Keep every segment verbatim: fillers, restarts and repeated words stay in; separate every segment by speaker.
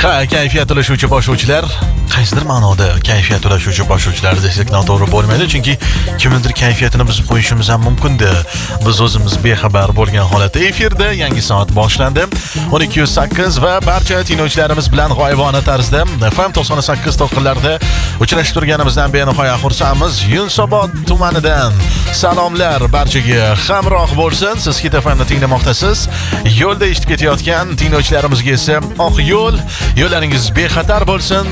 Speaker 1: Kayfiyat ulashuvchi boshlovchilar, qaysidir ma'noda kayfiyat ulashuvchi boshlovchilar desak noto'g'ri bo'lmaydi, chunki kimnidir kayfiyatini buzib qo'yishimiz ham mumkin-da. Biz o'zimiz bexabar bo'lgan holatda efirda yangi soat boshlandi. o'n ikki yuz sakkiz va barcha tinglovchilarimiz bilan g'oyibona tarzda F M to'qson sakkiz to'lqinlarida uchrashib turganimizdan benihoya xursandmiz. Yunusobod tumanidan salomlar barchaga hamroh bo'lsin. Siz Hit F M'ni tinglamoqdasiz. Yo'lda eshitib ketayotgan tinglovchilarimizga esa oq yo'l, yo'llaringiz bexatar bo'lsin.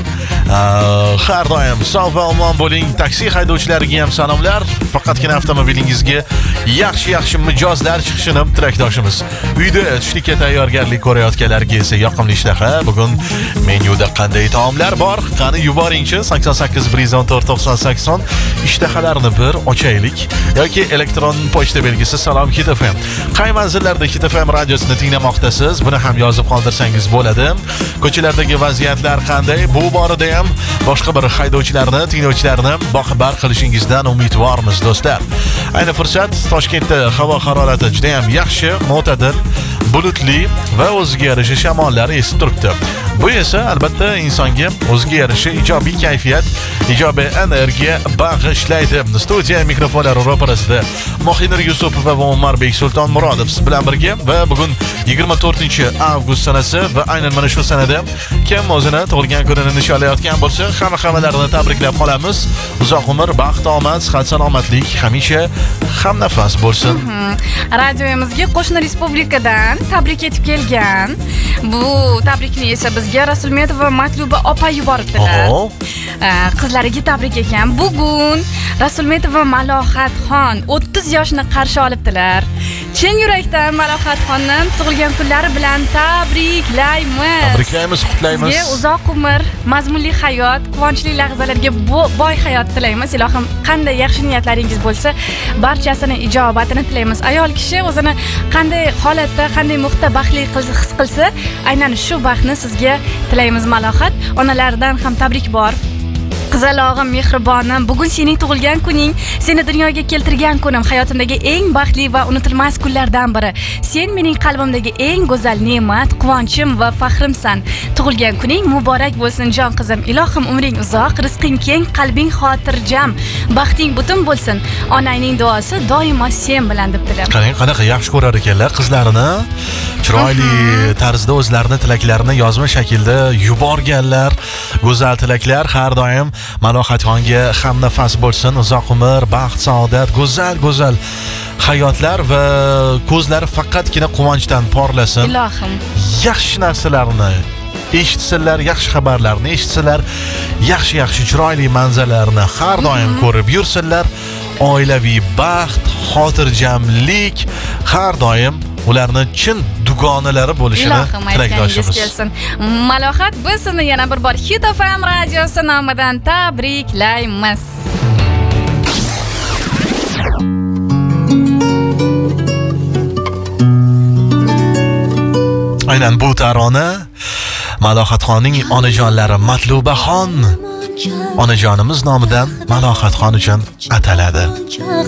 Speaker 1: Har doim sog' va omon bo'ling. Taksi haydovchilariga ham salomlar. Faqatgina avtomobilingizga yaxshi-yaxshi mijozlar chiqishini tilakdoshimiz. Uyda tushlikka tayyorgarlik ko'rayotganlarga esa yoqimli ishtaha. Bugun menyuda qanday taomlar bor? Qani yuboringchi sakson sakkiz bir yuz o'n to'rt to'qson sakson ishtahalarni bir ochaylik yoki elektron pochta belgisi salom Hit F M. Qay manzillarda Hit F M radiosini tinglamoqdasiz? Buni ham yozib qoldirsangiz bo'ladi. Ko'chalardagi vaziyatlar qanday? Bu borada ham boshqa bir haydovchilarni, tinglovchilarni boxabar qilishingizdan umidvormiz do'stlar. Ayni fursat Toshkentda havo harorati juda ham yaxshi, mo'tadil, bulutli va o'ziga yarasha shamollar esib turibdi. Bu esa albatta insonga o'ziga yarasha ijobiy kayfiyat, ijobiy energiya bag'ishlaydi. Studiya mikrofonlari ro'parasida Mohinur Yusupov va Umarbek Sulton Murodov siz bilan birga va bugun yigirma to'rtinchi avgust sanasi va aynan mana shu sanada kim o'zini tug'ilgan kunini nishonlayotgan bo'lsa, hamma hammalarini tabriklab qolamiz. Uzoq umr, baxt, omad, sihat, salomatlik hamisha ham nafas bo'lsin.
Speaker 2: Radiomizga qo'shni respublikadan tabrik etib kelgan. Bu tabrikni esa bizga Rasulmetova Matluba opa yuboribdilar. Qizlariga tabrik ekan. Bugun Rasulmetova Malohatxon o'ttiz yoshni qarshi olibdilar. Chin yurakdan Malohatxonni tug'ilgan kunlari bilan tabriklaymiz.
Speaker 1: Tabriklaymiz, qutlaymiz.
Speaker 2: Sizga uzoq umr, mazmunli hayot, quvonchli lahzalarga boy hayot tilaymiz. Ilohim, qanday yaxshi niyatlaringiz bo'lsa, barchasini ijobatini tilaymiz. Ayol kishi o'zini qanday holatda, qanday muhitda baxtli his qilsa, aynan shu baxtni sizga tilaymiz Malohat. Onalardan ham tabrik bor. Qizalog'im, mehribonim, bugun sening tug'ilgan kuning, seni dunyoga keltirgan kunim, hayotimdagi eng baxtli va unutilmas kunlardan biri. Sen mening qalbimdagi eng go'zal ne'mat, quvonchim va faxrimsan. Tug'ilgan kuning muborak bo'lsin jon qizim. Ilohim umring uzoq, rizqing keng, qalbing xotirjam, baxting butun bo'lsin. Onangning duosi doimo sen bilan debdilar.
Speaker 1: Qarang, qanaqa yaxshi ko'rar ekanlar qizlarini. Chiroyli tarzda o'zlarini tilaklarini yozma shaklda yuborganlar. Go'zal tilaklar har doim Malohatxonga ham nafas bo'lsin, uzoq umr, baxt, saodat, go'zal go'zal hayotlar va ko'zlari faqatgina quvonchdan porlasin.
Speaker 2: Ilohim.
Speaker 1: Yaxshi narsalarni eshitsinlar, yaxshi xabarlarni eshitsinlar, yaxshi-yaxshi chiroyli manzaralarni har doim ko'rib yursinlar. Oilaviy baxt, xotirjamlik har doim ularni chin dugonalari bo'lishini tilakdoshimiz.
Speaker 2: Malohat, biz sizni yana bir bor Hit F M radiosi nomidan tabriklaymiz.
Speaker 1: Aynan bu tarona Malohatxonning onajonlari Matlubaxon onajonimiz nomidan Malohatxon uchun ataladi.